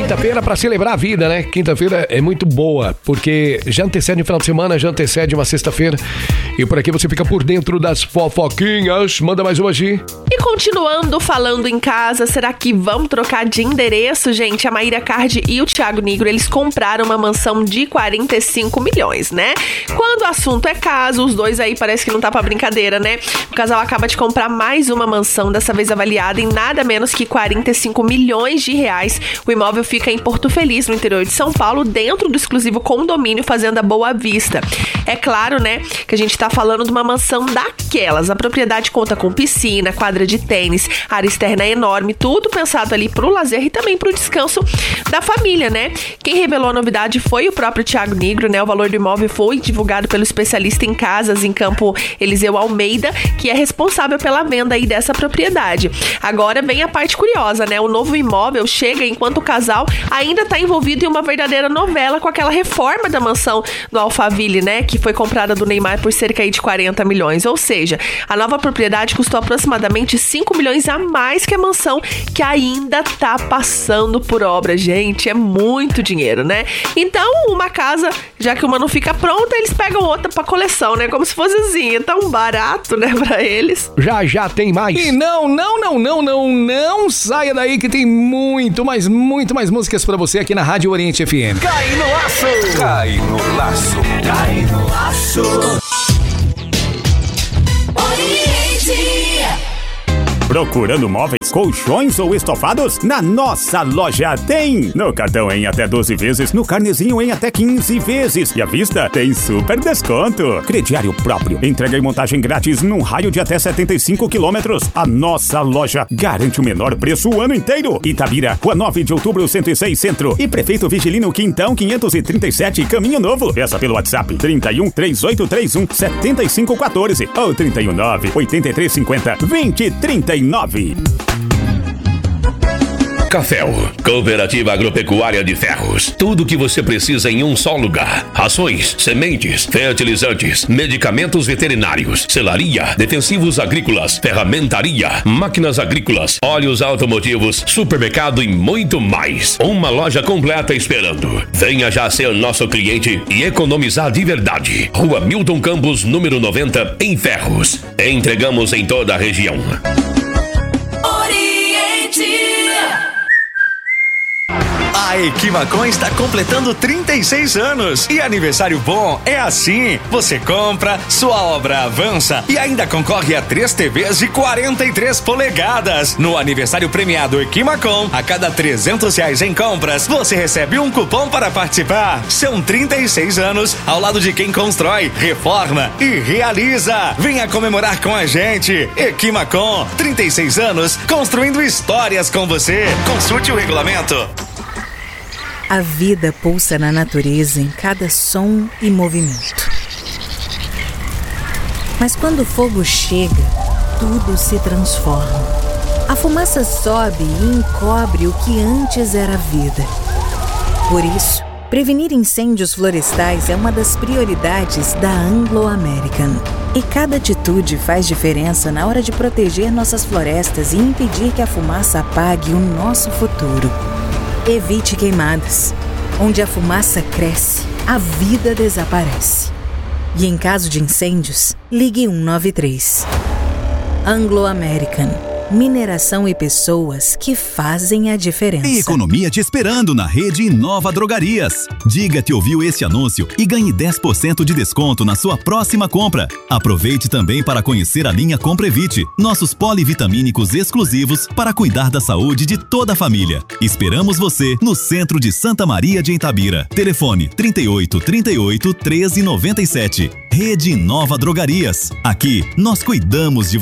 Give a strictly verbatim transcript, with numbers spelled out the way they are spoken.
Quinta-feira para celebrar a vida, né? Quinta-feira é muito boa, porque já antecede um final de semana, já antecede uma sexta-feira. E por aqui você fica por dentro das fofoquinhas. Manda mais uma, Gi. E continuando falando em casa, será que vão trocar de endereço, gente? A Mayra Card e o Thiago Nigro, eles compraram uma mansão de quarenta e cinco milhões, né? Quando o assunto é casa, os dois aí parece que não tá pra brincadeira, né? O casal acaba de comprar mais uma mansão, dessa vez avaliada em nada menos que quarenta e cinco milhões de reais. O imóvel fica em Porto Feliz, no interior de São Paulo, dentro do exclusivo condomínio Fazenda Boa Vista. É claro, né, que a gente tá falando de uma mansão daquelas. A propriedade conta com piscina, quadra de tênis, área externa enorme, tudo pensado ali pro lazer e também pro descanso da família, né? Quem revelou a novidade foi o próprio Thiago Nigro, né? O valor do imóvel foi divulgado pelo especialista em casas em Campo Eliseu Almeida, que é responsável pela venda aí dessa propriedade. Agora vem a parte curiosa, né? O novo imóvel chega enquanto o casal ainda tá envolvido em uma verdadeira novela com aquela reforma da mansão do Alphaville, né? Que foi comprada do Neymar por cerca aí de quarenta milhões. Ou seja, a nova propriedade custou aproximadamente cinco milhões a mais que a mansão, que ainda tá passando por obra. Gente, é muito dinheiro, né? Então, uma casa, já que uma não fica pronta, eles pegam outra pra coleção, né? Como se fosse assim, é tão barato, né, pra eles. Já, já tem mais. E não, não, não, não, não, não saia daí que tem muito mais, muito mais músicas pra você aqui na Rádio Oriente F M. Cai no laço! Cai no laço! Cai no laço! Oriente! Procurando móveis, colchões ou estofados? Na nossa loja tem! No cartão em até doze vezes, no carnezinho em até quinze vezes. E à vista tem super desconto. Crediário próprio. Entrega e montagem grátis num raio de até setenta e cinco quilômetros. A nossa loja garante o menor preço o ano inteiro. Itabira, Rua nove de Outubro, cento e seis Centro. E Prefeito Vigilino Quintão quinhentos e trinta e sete, Caminho Novo. Peça pelo WhatsApp trinta e um, três oito três um, sete cinco um quatro ou trinta e um, nove oito três cinco zero, vinte trinta e nove. Caféu, Cooperativa Agropecuária de Ferros. Tudo o que você precisa em um só lugar. Rações, sementes, fertilizantes, medicamentos veterinários, selaria, defensivos agrícolas, ferramentaria, máquinas agrícolas, óleos automotivos, supermercado e muito mais. Uma loja completa esperando. Venha já ser nosso cliente e economizar de verdade. Rua Milton Campos, número noventa, em Ferros. Entregamos em toda a região. A Equimacom está completando trinta e seis anos e aniversário bom é assim, você compra, sua obra avança e ainda concorre a três T Vs de quarenta e três polegadas. No aniversário premiado Equimacom, a cada trezentos reais em compras, você recebe um cupom para participar. São trinta e seis anos ao lado de quem constrói, reforma e realiza. Venha comemorar com a gente. Equimacom, trinta e seis anos construindo histórias com você. Consulte o regulamento. A vida pulsa na natureza em cada som e movimento. Mas quando o fogo chega, tudo se transforma. A fumaça sobe e encobre o que antes era vida. Por isso, prevenir incêndios florestais é uma das prioridades da Anglo American. E cada atitude faz diferença na hora de proteger nossas florestas e impedir que a fumaça apague o nosso futuro. Evite queimadas. Onde a fumaça cresce, a vida desaparece. E em caso de incêndios, ligue um nove três. Anglo American. Mineração e pessoas que fazem a diferença. Tem economia te esperando na rede Inova Drogarias. Diga que ouviu esse anúncio e ganhe dez por cento de desconto na sua próxima compra. Aproveite também para conhecer a linha Comprevite, nossos polivitamínicos exclusivos para cuidar da saúde de toda a família. Esperamos você no centro de Santa Maria de Itabira. Telefone trinta e oito, trinta e oito, treze, noventa e sete. Rede Inova Drogarias. Aqui nós cuidamos de